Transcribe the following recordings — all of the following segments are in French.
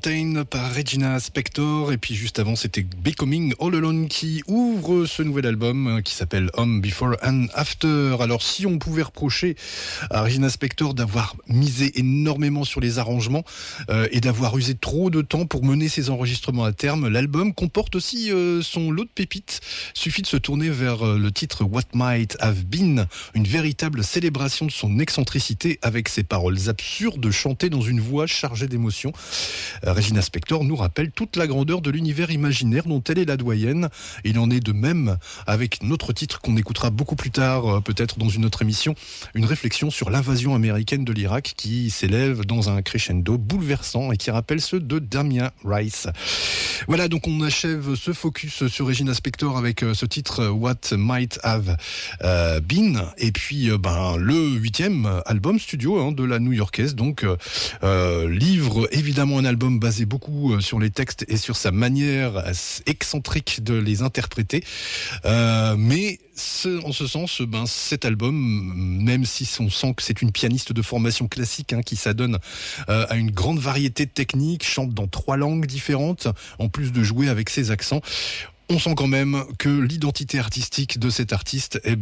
Mountain par Regina Spektor, et puis juste avant c'était Becoming All Alone qui ouvre ce nouvel album qui s'appelle Home Before and After. Alors si on pouvait reprocher à Regina Spektor d'avoir misé énormément sur les arrangements et d'avoir usé trop de temps pour mener ses enregistrements à terme, l'album comporte aussi son lot de pépites. Suffit de se tourner vers le titre What Might Have Been, une véritable célébration de son excentricité avec ses paroles absurdes chantées dans une voix chargée d'émotions. Regina Spektor nous rappelle toute la grandeur de l'univers imaginaire dont elle est la doyenne. Il en est de même avec notre titre qu'on écoutera beaucoup plus tard, peut-être dans une autre émission, une réflexion sur l'invasion américaine de l'Irak qui s'élève dans un crescendo bouleversant et qui rappelle ceux de Damien Rice. Voilà, donc on achève ce focus sur Regina Spektor avec ce titre What Might Have Been, et puis le 8e album studio de la New-Yorkaise, donc livre évidemment un album basé beaucoup sur les textes et sur sa manière excentrique de les interpréter, mais en ce sens, cet album, même si on sent que c'est une pianiste de formation classique qui s'adonne à une grande variété de techniques, chante dans 3 langues différentes, en plus de jouer avec ses accents, on sent quand même que l'identité artistique de cet artiste est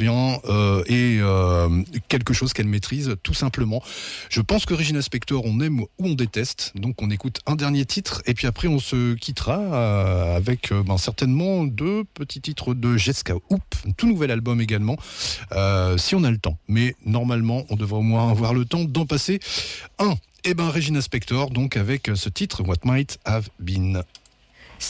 quelque chose qu'elle maîtrise tout simplement. Je pense que Regina Spektor, on aime ou on déteste, donc on écoute un dernier titre et puis après on se quittera avec certainement 2 petits titres de Jessica Hoop, un tout nouvel album également, si on a le temps. Mais normalement, on devrait au moins avoir le temps d'en passer un. Regina Spektor, donc avec ce titre What Might Have Been.